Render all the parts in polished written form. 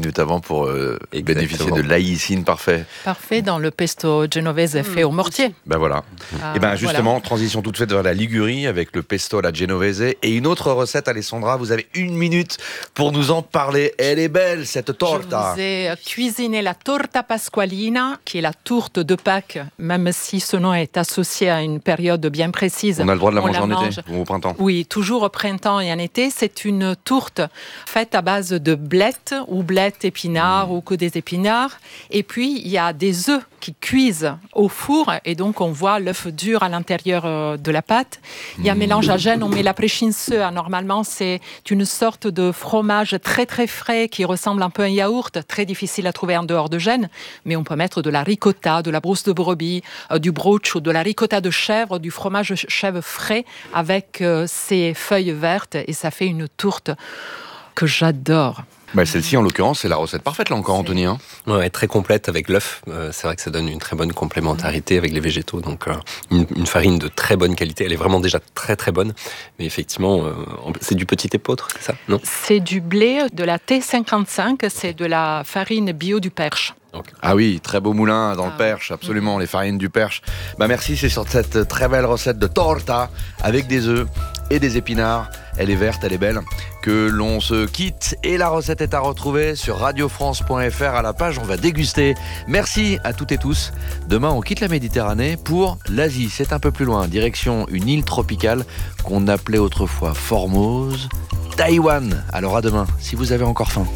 minutes avant pour bénéficier de l'aïcine parfait. Parfait dans le pesto genovese fait au mortier. Ben voilà. Et ben justement, voilà. Transition toute faite vers la Ligurie avec le pesto alla genovese et une autre recette, Alessandra. Vous avez 1 minute pour nous en parler. Elle est belle cette torta. Je vous ai cuisiné la torta pasqualina, qui est la tourte de Pâques, même si ce nom est associé à une période bien précise. On a le droit de la manger en été ou au printemps? Oui, toujours au printemps et en été. C'est une tourte faite à base de blettes ou blettes épinards ou que des épinards. Et puis, il y a des œufs qui cuisent au four et donc on voit l'œuf dur à l'intérieur de la pâte. Il y a un mélange à gêne, on met la precinzia. Normalement, c'est une sorte de fromage très très frais qui ressemble un peu à un yaourt, très difficile à trouver en dehors de Gênes, mais on peut mettre de la ricotta, de la brousse de brebis, du broccio, de la ricotta de chèvre, du fromage chèvre frais avec ces feuilles vertes et ça fait une tourte que j'adore. Bah celle-ci, en l'occurrence, c'est la recette parfaite, là encore, Anthony. Hein. Ouais, très complète avec l'œuf. C'est vrai que ça donne une très bonne complémentarité avec les végétaux. Donc, une farine de très bonne qualité. Elle est vraiment déjà très, très bonne. Mais effectivement, c'est du petit épeautre, c'est ça? Non? C'est du blé de la T55. C'est de la farine bio du Perche. Okay. Ah oui, très beau moulin dans le Perche, absolument, les farines du Perche. Bah merci, c'est sur cette très belle recette de torta avec des œufs et des épinards. Elle est verte, elle est belle, que l'on se quitte. Et la recette est à retrouver sur radiofrance.fr à la page On va déguster. Merci à toutes et tous. Demain, on quitte la Méditerranée pour l'Asie. C'est un peu plus loin, direction une île tropicale qu'on appelait autrefois Formose, Taïwan. Alors à demain, si vous avez encore faim.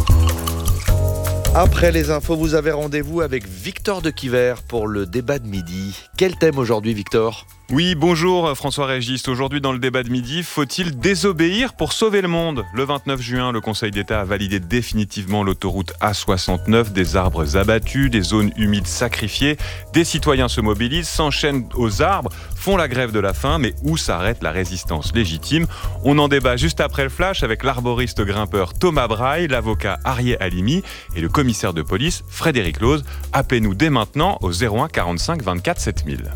Après les infos, vous avez rendez-vous avec Victor de Quiver pour le débat de midi. Quel thème aujourd'hui, Victor ? Oui, bonjour François-Régis. Aujourd'hui dans le débat de midi, faut-il désobéir pour sauver le monde ? Le 29 juin, le Conseil d'État a validé définitivement l'autoroute A69, des arbres abattus, des zones humides sacrifiées. Des citoyens se mobilisent, s'enchaînent aux arbres, font la grève de la faim, mais où s'arrête la résistance légitime ? On en débat juste après le flash avec l'arboriste grimpeur Thomas Braille, l'avocat Arié Halimi et le commissaire de police Frédéric Lose. Appelez-nous dès maintenant au 01 45 24 7000.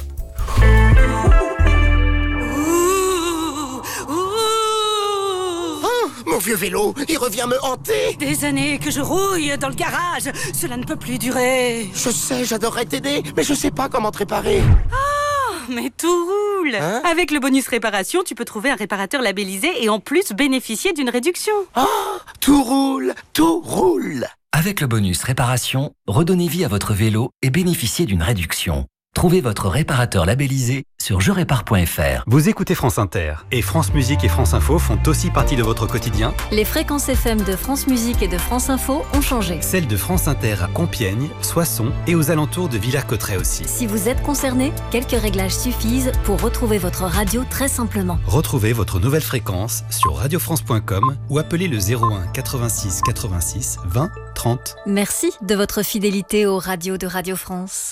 Mon vieux vélo, il revient me hanter. Des années que je rouille dans le garage. Cela ne peut plus durer. Je sais, j'adorerais t'aider, mais je sais pas comment te réparer. Oh, mais tout roule. Hein ? Avec le bonus réparation, tu peux trouver un réparateur labellisé et en plus bénéficier d'une réduction. Oh, tout roule, tout roule. Avec le bonus réparation, redonnez vie à votre vélo et bénéficiez d'une réduction. Trouvez votre réparateur labellisé sur jerépare.fr. Vous écoutez France Inter et France Musique et France Info font aussi partie de votre quotidien. Les fréquences FM de France Musique et de France Info ont changé. Celles de France Inter à Compiègne, Soissons et aux alentours de Villers-Cotterêts aussi. Si vous êtes concerné, quelques réglages suffisent pour retrouver votre radio très simplement. Retrouvez votre nouvelle fréquence sur radiofrance.com ou appelez le 01 86 86 20 30. Merci de votre fidélité aux radios de Radio France.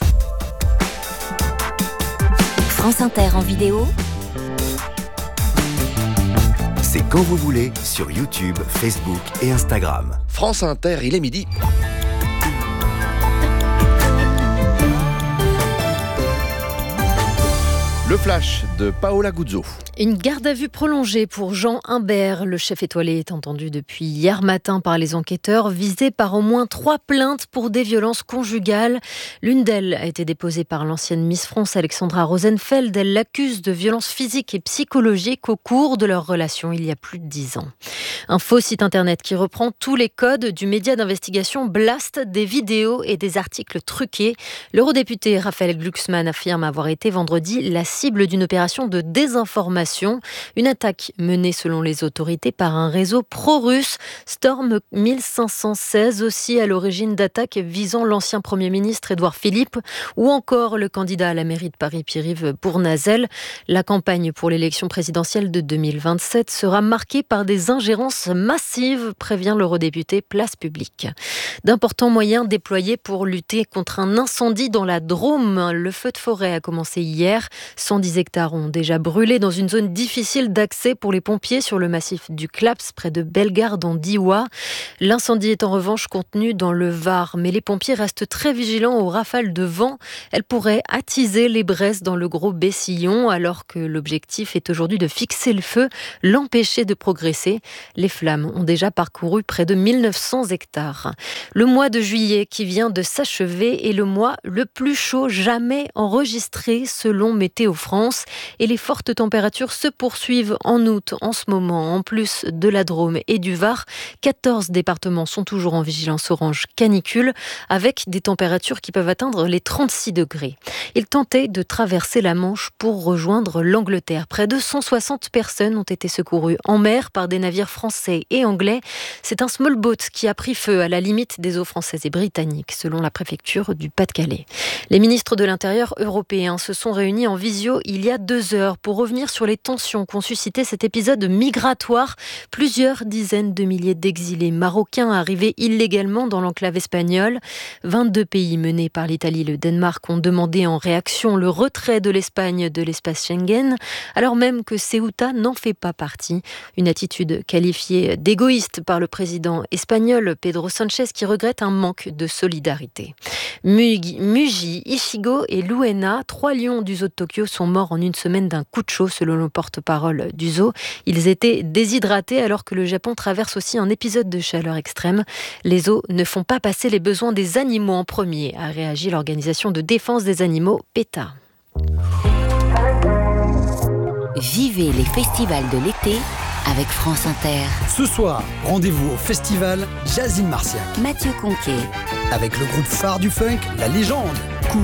France Inter en vidéo. C'est quand vous voulez sur YouTube, Facebook et Instagram. France Inter, il est midi. Le flash de Paola Guzzo. Une garde à vue prolongée pour Jean Imbert. Le chef étoilé est entendu depuis hier matin par les enquêteurs, visé par au moins 3 plaintes pour des violences conjugales. L'une d'elles a été déposée par l'ancienne Miss France Alexandra Rosenfeld. Elle l'accuse de violences physiques et psychologiques au cours de leur relation il y a plus de 10 ans. Un faux site internet qui reprend tous les codes du média d'investigation Blast, des vidéos et des articles truqués. L'eurodéputé Raphaël Glucksmann affirme avoir été vendredi la cible d'une opération de désinformation. Une attaque menée selon les autorités par un réseau pro-russe. Storm 1516 aussi à l'origine d'attaques visant l'ancien Premier ministre Édouard Philippe ou encore le candidat à la mairie de Paris Pierre-Yves Bournazel. La campagne pour l'élection présidentielle de 2027 sera marquée par des ingérences massives, prévient l'eurodéputé Place Publique. D'importants moyens déployés pour lutter contre un incendie dans la Drôme. Le feu de forêt a commencé hier. 110 hectares ont déjà brûlé dans une zone difficile d'accès pour les pompiers sur le massif du Claps, près de Bellegarde en Diois. L'incendie est en revanche contenu dans le Var, mais les pompiers restent très vigilants aux rafales de vent. Elles pourraient attiser les braises dans le Gros Bessillon, alors que l'objectif est aujourd'hui de fixer le feu, l'empêcher de progresser. Les flammes ont déjà parcouru près de 1900 hectares. Le mois de juillet qui vient de s'achever est le mois le plus chaud jamais enregistré selon Météo France. Et les fortes températures se poursuivent en août en ce moment. En plus de la Drôme et du Var, 14 départements sont toujours en vigilance orange canicule, avec des températures qui peuvent atteindre les 36 degrés. Ils tentaient de traverser la Manche pour rejoindre l'Angleterre. Près de 160 personnes ont été secourues en mer par des navires français et anglais. C'est un small boat qui a pris feu à la limite des eaux françaises et britanniques, selon la préfecture du Pas-de-Calais. Les ministres de l'Intérieur européens se sont réunis en visio il y a 2 heures pour revenir sur les tensions qu'ont suscité cet épisode migratoire. Plusieurs dizaines de milliers d'exilés marocains arrivés illégalement dans l'enclave espagnole. 22 pays menés par l'Italie et le Danemark ont demandé en réaction le retrait de l'Espagne de l'espace Schengen, alors même que Ceuta n'en fait pas partie. Une attitude qualifiée d'égoïste par le président espagnol Pedro Sánchez, qui regrette un manque de solidarité. Muji, Ichigo et Luena, 3 lions du zoo de Tokyo, sont morts en une semaine d'un coup de chaud, selon le porte-parole du zoo. Ils étaient déshydratés alors que le Japon traverse aussi un épisode de chaleur extrême. Les zoos ne font pas passer les besoins des animaux en premier, a réagi l'organisation de défense des animaux PETA. Vivez les festivals de l'été avec France Inter. Ce soir, rendez-vous au festival Jazz in Marciac. Mathieu Conquet. Avec le groupe phare du funk, La Légende.